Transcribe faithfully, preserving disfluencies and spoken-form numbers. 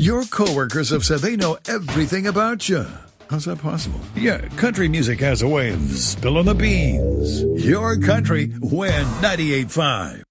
Your coworkers have said they know everything about you. How's that possible? Yeah, country music has a way of spilling the beans. Your country, Win ninety-eight point five.